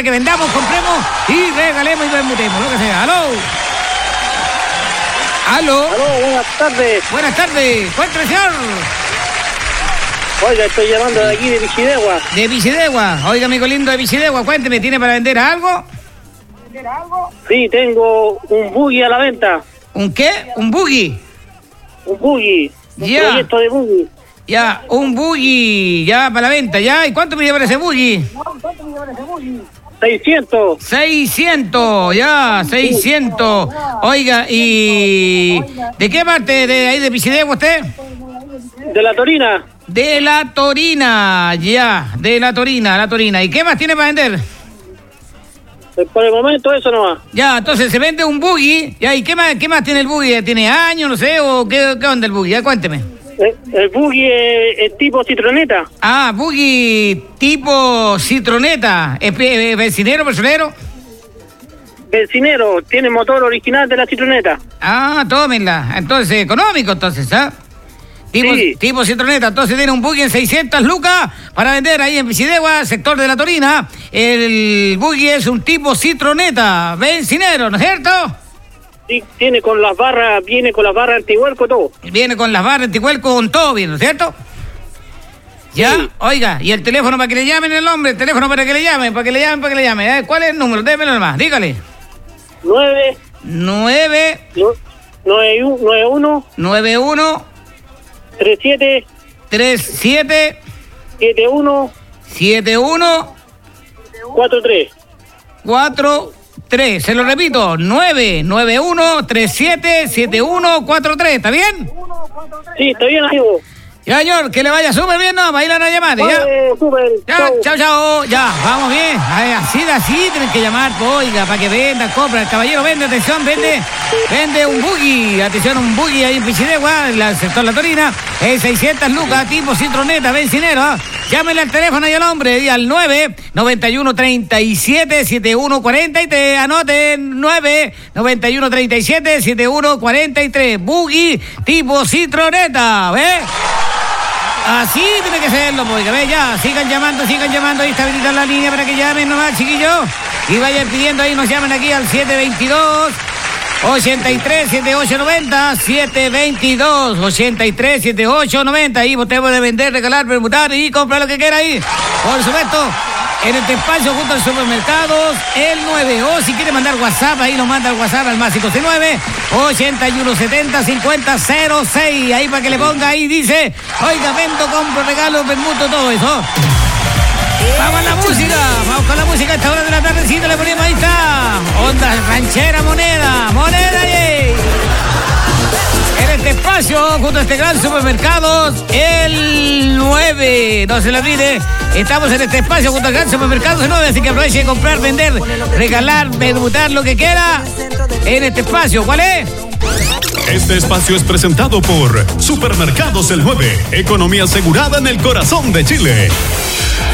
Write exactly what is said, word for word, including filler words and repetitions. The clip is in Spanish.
para que vendamos, compremos y regalemos y permutemos, lo que sea. ¡Aló! ¡Aló! Aló, buenas tardes. Buenas tardes. Cuéntame, señor. Oiga, estoy llamando de aquí de Vichidegua. De Vichidegua. Oiga, amigo lindo de Vichidegua, cuénteme, ¿tiene para vender algo? ¿Vender algo? Sí, tengo un buggy a la venta. ¿Un qué? ¿Un buggy? Un buggy. Un Ya. proyecto de buggy. Ya, un buggy, ya para la venta, ya. ¿Y cuánto me lleva ese buggy? seiscientos. seiscientos, ya, seiscientos. Oiga, ¿y de qué parte de ahí de Vichidegua usted? De la Torina. De la Torina, ya, de la Torina, la Torina. ¿Y qué más tiene para vender? Por el momento eso nomás. Ya, entonces se vende un buggy, ya, ¿y qué más, qué más tiene el buggy? ¿Tiene años, no sé, o qué, qué onda el buggy? Ya, cuénteme. El, el buggy es, es tipo citroneta. Ah, buggy tipo citroneta, ¿es pe- bencinero, personero? Bencinero, tiene motor original de la citroneta. Ah, tómenla, entonces, económico, entonces, ¿ah? Tipo, Sí. tipo citroneta, entonces tiene un buggy en seiscientas lucas para vender ahí en Vichidegua, sector de la Torina. El buggy es un tipo citroneta, bencinero, ¿no es cierto? Sí, tiene con las barras, viene con las barras antihuelco todo. Viene con las barras anticuerpo, con todo bien, ¿no es cierto? Ya, Sí. oiga, y el teléfono para que le llamen el hombre, el teléfono para que le llamen, para que le llamen, para que le llamen. ¿Eh? ¿Cuál es el número? Démelo nomás, dígale. nueve, nueve nueve, uno, nueve uno tres siete, tres siete siete uno, siete uno cuatro tres. cuatro tres. Se lo repito, nueve nueve uno tres siete siete uno cuatro tres. ¿Está bien? Sí, está bien, amigo. Ya, señor, que le vaya súper bien, no, va a ir a la llamada, ya. Vale, súper. Ya, Chau. chao, chao, ya, vamos bien. Ay, así de así tienen que llamar, pues, oiga, para que venda, compra. El caballero vende, atención, vende, vende un buggy, atención, un buggy ahí en Vichidegua, en el sector La Torina, en seiscientas lucas, tipo citroneta, bencinero. ¿Ah? Llámenle al teléfono y al hombre, y al nueve nueve uno treinta y siete setenta y uno cuarenta y tres, anoten, nueve nueve uno treinta y siete setenta y uno cuarenta y tres, buggy tipo citroneta, ¿ves? Así tiene que serlo, pues, ve, ya, sigan llamando, sigan llamando, ahí está habilitada la línea para que llamen nomás, chiquillos, y vayan pidiendo ahí, nos llamen aquí al siete veintidós ochenta y tres setenta y ocho noventa, siete veintidós ochenta y tres setenta y ocho noventa, ahí usted puede vender, regalar, permutar y comprar lo que quiera ahí, por supuesto, en este espacio junto al supermercados, el nueve, o si quiere mandar WhatsApp, ahí nos manda el WhatsApp al más cinco seis nueve, ochenta y uno setenta, cincuenta cero seis, ahí para que le ponga ahí, dice, oiga, vendo, compro, regalo, permuto, todo eso. Vamos a la música, vamos con la música a esta hora de la tardecita, le ponemos, ahí está, onda ranchera, moneda, moneda, yey. En este espacio, junto a este gran supermercados, el nueve, no se lo olvide, estamos en este espacio junto al gran supermercados el nueve, así que aproveche de comprar, vender, regalar, permutar, lo que quiera, en este espacio, ¿cuál es? Este espacio es presentado por Supermercados El nueve, economía asegurada en el corazón de Chile.